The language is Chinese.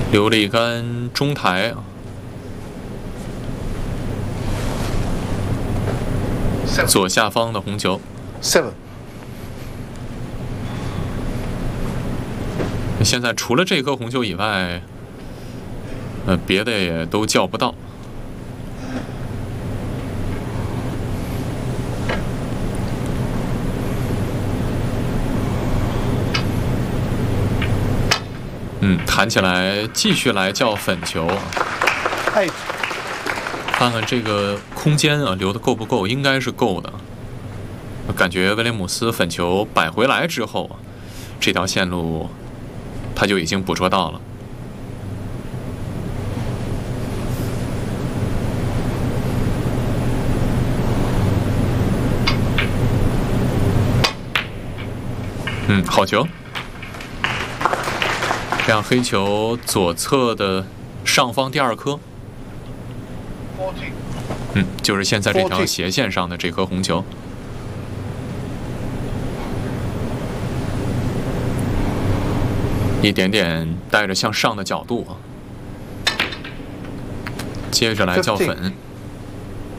留了一杆中台啊，左下方的红球。 7. 现在除了这颗红球以外，别的也都叫不到。弹起来，继续来叫粉球。 8. 看看这个空间啊，留的够不够？应该是够的。感觉威廉姆斯粉球摆回来之后啊，这条线路他就已经捕捉到了。好球！这样黑球左侧的上方第2颗，就是现在这条斜线上的这颗红球。一点点带着向上的角度啊，接着来叫粉。